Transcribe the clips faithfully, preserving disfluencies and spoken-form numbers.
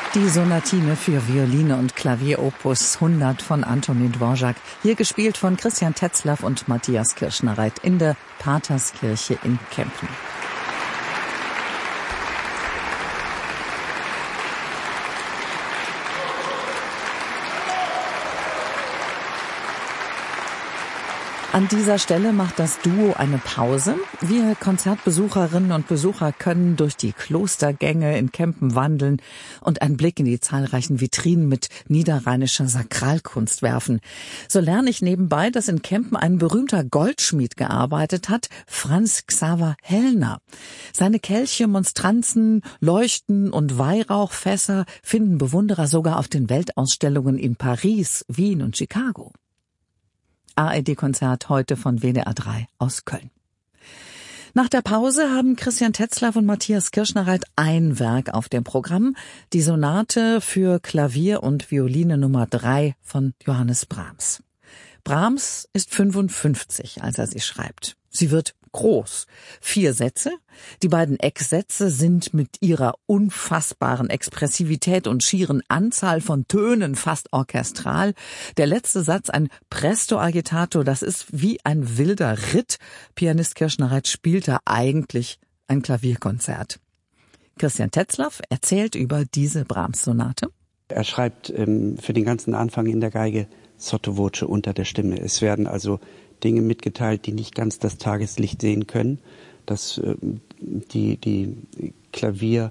Die Sonatine für Violine und Klavier Opus hundert von Antonín Dvořák, hier gespielt von Christian Tetzlaff und Matthias Kirschner-Reit in der Paterskirche in Kempen. An dieser Stelle macht das Duo eine Pause. Wir Konzertbesucherinnen und Besucher können durch die Klostergänge in Kempen wandeln und einen Blick in die zahlreichen Vitrinen mit niederrheinischer Sakralkunst werfen. So lerne ich nebenbei, dass in Kempen ein berühmter Goldschmied gearbeitet hat, Franz Xaver Hellner. Seine Kelche, Monstranzen, Leuchten und Weihrauchfässer finden Bewunderer sogar auf den Weltausstellungen in Paris, Wien und Chicago. A R D-Konzert heute von W D R drei aus Köln. Nach der Pause haben Christian Tetzlaff und Matthias Kirschner-Reit ein Werk auf dem Programm, die Sonate für Klavier und Violine Nummer drei von Johannes Brahms. Brahms ist fünfundfünfzig, als er sie schreibt. Sie wird groß. Vier Sätze. Die beiden Ecksätze sind mit ihrer unfassbaren Expressivität und schieren Anzahl von Tönen fast orchestral. Der letzte Satz ein Presto agitato, das ist wie ein wilder Ritt. Pianist Kirschner-Reit spielt da eigentlich ein Klavierkonzert. Christian Tetzlaff erzählt über diese Brahms-Sonate. Er schreibt ähm, für den ganzen Anfang in der Geige sotto voce, unter der Stimme. Es werden also Dinge mitgeteilt, die nicht ganz das Tageslicht sehen können. Dass äh, die, die Klavierfigur,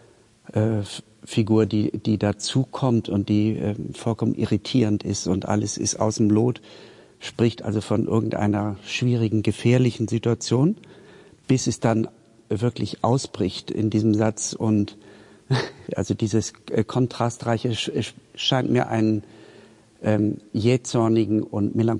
äh, die, die dazukommt und die äh, vollkommen irritierend ist und alles ist aus dem Lot, spricht also von irgendeiner schwierigen, gefährlichen Situation, bis es dann wirklich ausbricht in diesem Satz. Und also dieses äh, Kontrastreiche scheint mir einen ähm, jähzornigen und melancholischen